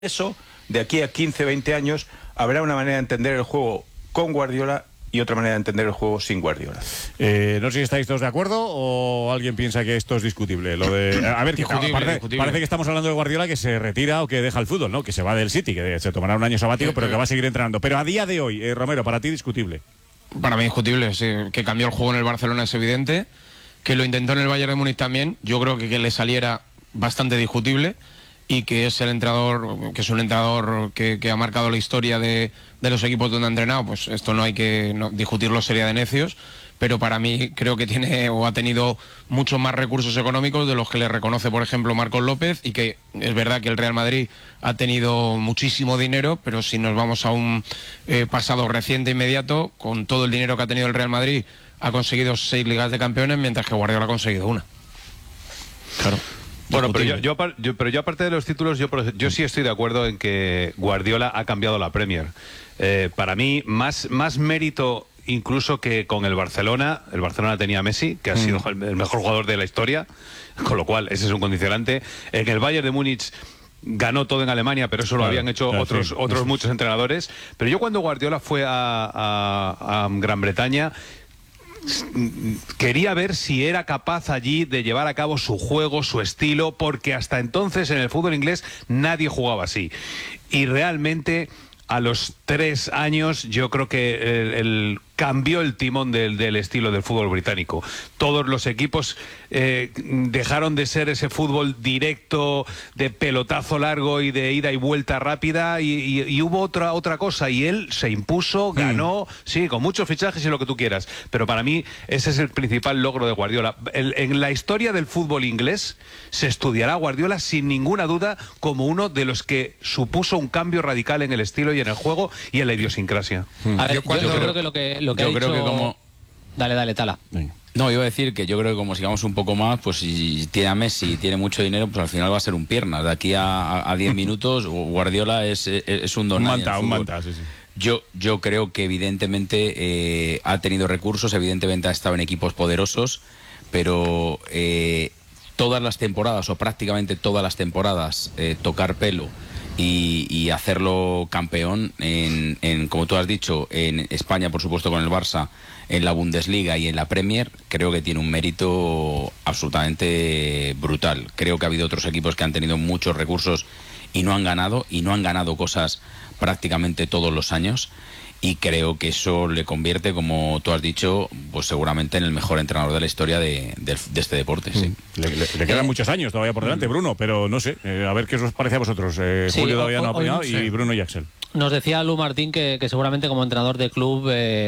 Eso, de aquí a 15, 20 años, habrá una manera de entender el juego con Guardiola y otra manera de entender el juego sin Guardiola. No sé si estáis todos de acuerdo o alguien piensa que esto es discutible. Lo de, a ver, parece que estamos hablando de Guardiola que se retira o que deja el fútbol, ¿no? Que se va del City, que se tomará un año sabático, pero que va a seguir entrenando. Pero a día de hoy, Romero, para ti discutible. Para mí discutible, sí. Que cambió el juego en el Barcelona es evidente. Que lo intentó en el Bayern de Múnich también. Yo creo que le saliera bastante discutible. Y que es el entrenador, que es un entrenador que ha marcado la historia de los equipos donde ha entrenado, pues esto no hay que discutirlo, sería de necios, pero para mí creo que tiene o ha tenido muchos más recursos económicos de los que le reconoce, por ejemplo, Marcos López, y que es verdad que el Real Madrid ha tenido muchísimo dinero, pero si nos vamos a un pasado reciente inmediato, con todo el dinero que ha tenido el Real Madrid, ha conseguido 6 Ligas de Campeones, mientras que Guardiola ha conseguido una. Claro. Bueno, pero yo aparte de los títulos, yo sí estoy de acuerdo en que Guardiola ha cambiado la Premier. Para mí, más mérito incluso que con el Barcelona tenía a Messi, que ha sido el mejor jugador de la historia, con lo cual ese es un condicionante. En el Bayern de Múnich ganó todo en Alemania, pero eso lo habían hecho otros muchos entrenadores. Pero yo cuando Guardiola fue a Gran Bretaña, quería ver si era capaz allí de llevar a cabo su juego, su estilo, porque hasta entonces en el fútbol inglés nadie jugaba así. Y realmente a los 3 años yo creo que cambió el timón del estilo del fútbol británico. Todos los equipos dejaron de ser ese fútbol directo, de pelotazo largo y de ida y vuelta rápida, y hubo otra cosa, y él se impuso, ganó, sí, con muchos fichajes y lo que tú quieras, pero para mí ese es el principal logro de Guardiola. En la historia del fútbol inglés se estudiará a Guardiola sin ninguna duda como uno de los que supuso un cambio radical en el estilo y en el juego y en la idiosincrasia. A ver, yo creo que lo que ha dicho... como... Dale, Tala. No, iba a decir que yo creo que como sigamos un poco más, pues si tiene a Messi y tiene mucho dinero, pues al final va a ser un piernas. De aquí a 10 minutos, Guardiola es un don. Un manta, sí. Yo creo que evidentemente ha tenido recursos, evidentemente ha estado en equipos poderosos, pero todas las temporadas, o prácticamente todas las temporadas, tocar pelo y hacerlo campeón en, como tú has dicho, en España, por supuesto, con el Barça, en la Bundesliga y en la Premier, creo que tiene un mérito absolutamente brutal. Creo que ha habido otros equipos que han tenido muchos recursos y no han ganado cosas prácticamente todos los años, y creo que eso le convierte, como tú has dicho, pues seguramente en el mejor entrenador de la historia de este deporte. Sí. Le quedan muchos años todavía por delante, Bruno, pero no sé, a ver qué os parece a vosotros. Julio todavía no ha opinado, y Bruno y Axel. Nos decía Lu Martín que seguramente como entrenador de club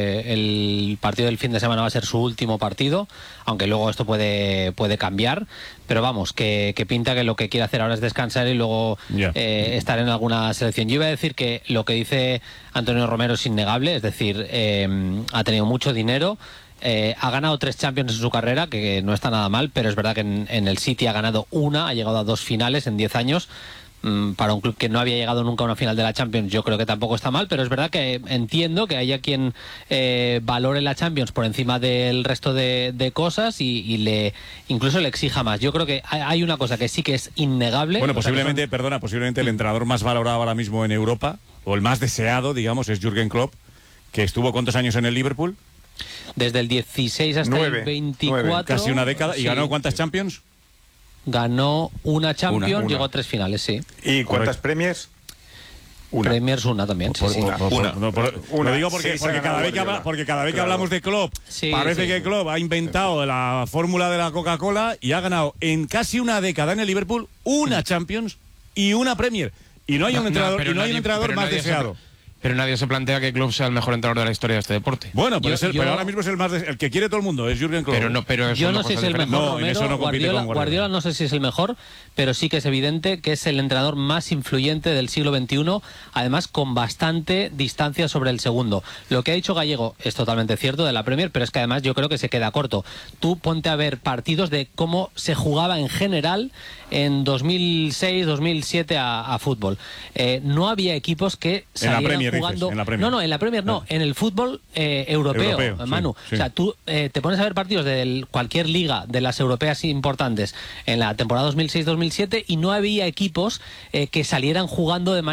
el partido del fin de semana va a ser su último partido, aunque luego esto puede cambiar, pero vamos, que pinta que lo que quiere hacer ahora es descansar y luego estar en alguna selección. Yo iba a decir que lo que dice Antonio Romero es innegable, es decir, ha tenido mucho dinero. Ha ganado 3 Champions en su carrera, que no está nada mal, pero es verdad que en el City ha ganado una, ha llegado a 2 finales en 10 años. Para un club que no había llegado nunca a una final de la Champions, yo creo que tampoco está mal, pero es verdad que entiendo que haya quien valore la Champions por encima del resto de cosas y incluso le exija más. Yo creo que hay una cosa que sí que es innegable. Bueno, posiblemente el entrenador más valorado ahora mismo en Europa, o el más deseado, digamos, es Jürgen Klopp, que estuvo ¿cuántos años en el Liverpool? Desde el 16 hasta el 24. Casi una década. ¿Y ganó cuántas Champions? Ganó una Champions, llegó a 3 finales, sí. ¿Y cuántas Premiers? Una. Premiers una también, sí. Lo digo porque cada vez que hablamos de Klopp, parece que Klopp ha inventado la fórmula de la Coca-Cola y ha ganado en casi una década en el Liverpool una Champions y una Premier. Y no hay un entrenador más deseado. Pero nadie se plantea que Klopp sea el mejor entrenador de la historia de este deporte. Bueno, pero ahora mismo es el que quiere todo el mundo, es Jürgen Klopp. Pero yo no sé si es el mejor, Guardiola no sé si es el mejor, pero sí que es evidente que es el entrenador más influyente del siglo XXI, además con bastante distancia sobre el segundo. Lo que ha dicho Gallego es totalmente cierto de la Premier, pero es que además yo creo que se queda corto. Tú ponte a ver partidos de cómo se jugaba en general en 2006, 2007 a fútbol. No había equipos que salieran jugando. en la Premier. No, en la Premier no, en el fútbol europeo, Manu. Sí. O sea, tú te pones a ver partidos de cualquier liga de las europeas importantes en la temporada 2006-2007 y no había equipos que salieran jugando de manera